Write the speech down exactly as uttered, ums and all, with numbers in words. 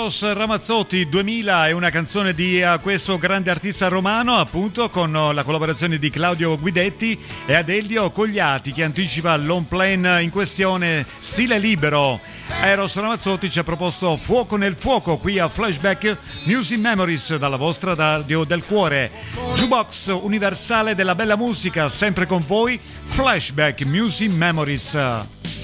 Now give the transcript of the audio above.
Eros Ramazzotti duemila è una canzone di uh, questo grande artista romano, appunto con uh, la collaborazione di Claudio Guidetti e Adelio Cogliati, che anticipa l'on plane in questione stile libero. Eros Ramazzotti ci ha proposto Fuoco nel fuoco qui a Flashback Music Memories dalla vostra radio del cuore, jukebox universale della bella musica, sempre con voi. Flashback Music Memories.